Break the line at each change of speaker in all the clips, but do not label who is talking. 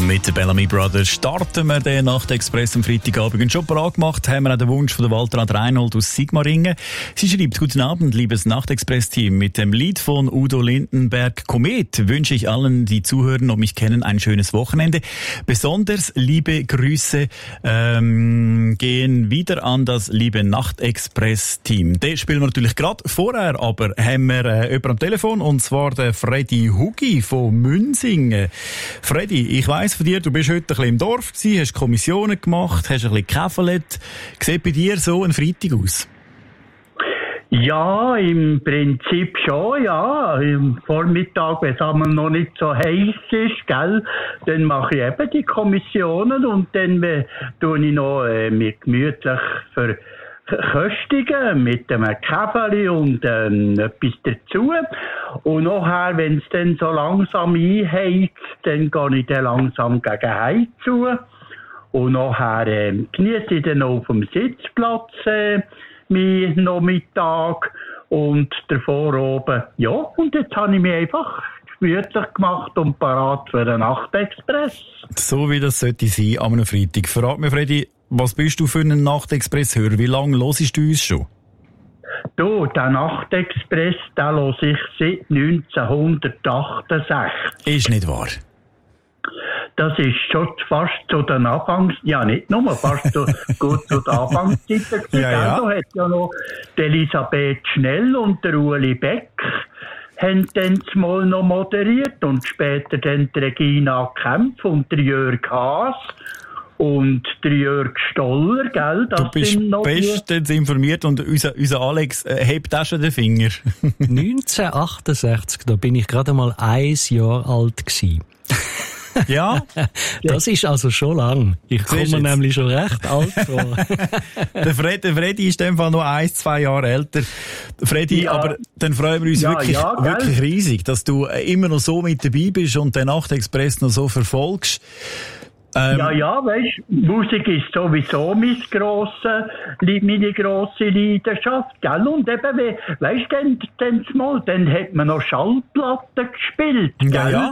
Mit den Bellamy Brothers starten wir den Nachtexpress am Freitagabend. Und schon bereit gemacht haben wir auch den Wunsch von der Waltraud Reinhold aus Sigmaringen. Sie schreibt: Guten Abend, liebes Nachtexpress-Team. Mit dem Lied von Udo Lindenberg «Komet» wünsche ich allen, die zuhören und mich kennen, ein schönes Wochenende. Besonders liebe Grüße gehen wieder an das liebe Nachtexpress-Team. Den spielen wir natürlich gerade. Vorher aber haben wir jemanden am Telefon, und zwar der Freddy Hugi von Münsingen. Freddy, ich weiss von dir, du bist heute ein bisschen im Dorf gewesen, hast Kommissionen gemacht, hast ein bisschen gekäfelt. Sieht bei dir so ein Freitag aus?
Ja, im Prinzip schon, ja. Im Vormittag, wenn es einmal noch nicht so heiß ist, gell, dann mache ich eben die Kommissionen und dann tue ich noch mit gemütlich verköstigen mit einem Käferli und etwas dazu. Und nachher, wenn es dann so langsam einheizt, dann gehe ich dann langsam gegen Heim zu. Und nachher genieße ich dann auf dem Sitzplatz meinen Nachmittag und davor oben. Ja, und jetzt habe ich mich einfach gemütlich gemacht und parat für den Nachtexpress.
So wie das sollte sein an einem Freitag. Verrat mir, Freddy, was bist du für einen Nachtexpress-Hörer? Wie lange hörst du uns schon?
Du, den Nachtexpress, den höre ich seit 1968.
Ist nicht wahr?
Das ist schon fast zu den ja nicht nur, fast gut zu den Anfangszeiten.
Ja.
Da hat ja noch die Elisabeth Schnell und der Ueli Beck haben dann mal noch moderiert und später dann die Regina Kempf und der Jörg Haas und der Jörg Stoller, gell? Das
du bist bestens informiert und unser Alex hebt auch schon den Finger.
1968, da bin ich gerade mal 1 Jahr alt gewesen.
Ja?
Das ist also schon lang. Ich komme nämlich schon recht alt vor.
Der Freddy ist in dem Fall noch 1-2 Jahre älter. Freddy, ja. Aber dann freuen wir uns wirklich riesig, dass du immer noch so mit dabei bist und den Nachtexpress noch so verfolgst.
Weisst, Musik ist sowieso meine grosse Leidenschaft, gell? Und eben, weisst, dann hat man noch Schallplatten gespielt, gell?
Ja.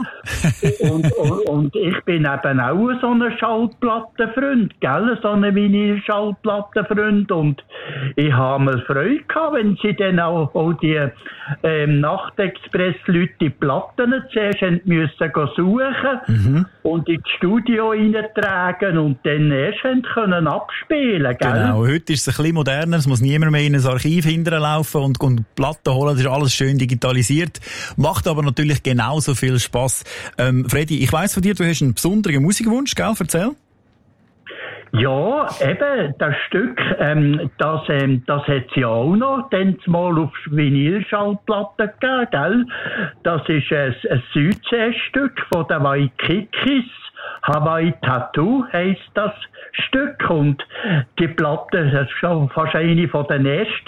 und ich bin eben auch so ein Schallplattenfreund, gell? So ein Vinyl-Schallplattenfreund. Und ich habe mir Freude gehabt, wenn sie dann auch die Nachtexpress-Leute die Platten zuerst müssen suchen und ins Studio reintragen und dann erst können abspielen, gell?
Genau, heute ist es ein bisschen moderner, es muss niemand mehr in ein Archiv hinterlaufen und Platten holen, das ist alles schön digitalisiert, macht aber natürlich genauso viel Spass. Freddy, ich weiss von dir, du hast einen besonderen Musikwunsch, gell? Erzähl.
Ja, eben, das Stück, das hat es ja auch noch, dann mal auf Vinylschallplatten gegeben, gell? Das ist ein Südseestück von den Waikikis. Hawaii Tattoo heisst das Stück, und die Platte, das ist schon fast eine von den ersten